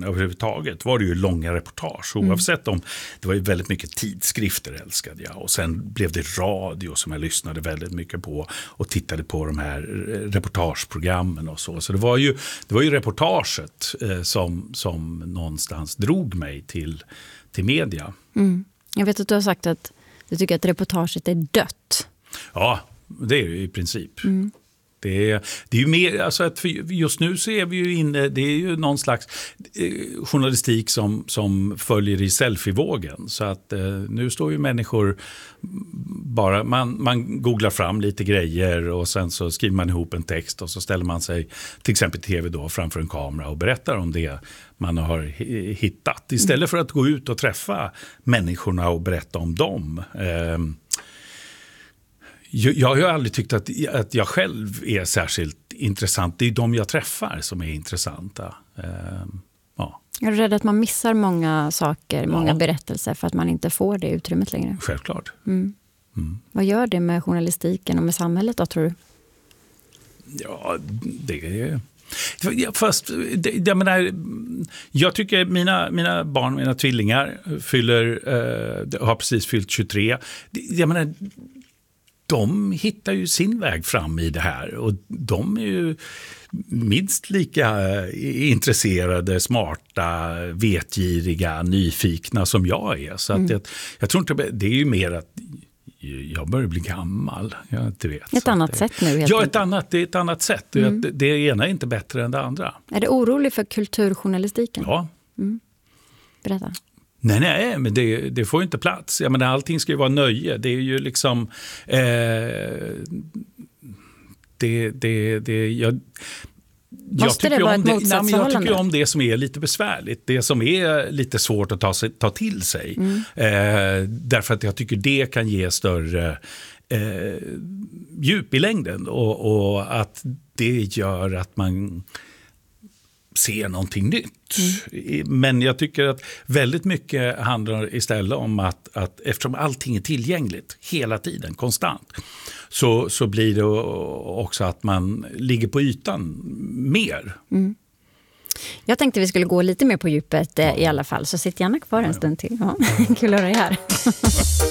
överhuvudtaget var det ju långa reportage. Oavsett om det var ju väldigt mycket tidskrifter älskade jag. Och sen blev det radio som jag lyssnade väldigt mycket på. Och tittade på de här reportageprogrammen och så. Så det var ju reportaget som någonstans drog mig till media. Mm. Jag vet att du har sagt att du tycker att reportaget är dött. Ja, det är ju i princip. Mm. Det är ju mer, alltså att just nu så är vi ju inne, det är ju någon slags journalistik som följer i selfievågen. Så att nu står ju människor bara, man googlar fram lite grejer och sen så skriver man ihop en text och så ställer man sig till exempel tv då framför en kamera och berättar om det man har hittat. Istället för att gå ut och träffa människorna och berätta om dem. Jag har ju aldrig tyckt att jag själv är särskilt intressant. Det är de jag träffar som är intressanta. Ja. Är du rädd att man missar många saker, många berättelser för att man inte får det utrymmet längre? Självklart. Mm. Mm. Vad gör det med journalistiken och med samhället då, tror du? Ja, det är... Fast, jag menar, jag tycker mina barn, mina tvillingar har precis fyllt 23. Jag menar... De hittar ju sin väg fram i det här och de är ju minst lika intresserade, smarta, vetgiriga, nyfikna som jag är. Så att jag tror inte, det är ju mer att jag börjar bli gammal. Jag inte vet. Ett annat sätt nu. Ja, det är ett annat sätt. Det ena är inte bättre än det andra. Är du orolig för kulturjournalistiken? Ja. Mm. Berätta. Nej, men det får ju inte plats. Jag menar, allting ska ju vara nöje. Det är ju liksom... Måste det vara ett motsatsförhållande? Jag tycker om det som är lite besvärligt. Det som är lite svårt att ta till sig. Därför att jag tycker det kan ge större djup i längden. Och att det gör att man... se någonting nytt. Men jag tycker att väldigt mycket handlar istället om att eftersom allting är tillgängligt hela tiden, konstant, så blir det också att man ligger på ytan mer. Mm. Jag tänkte vi skulle gå lite mer på djupet i alla fall, så sitt gärna kvar en stund till. Ja. Kul att höra det här.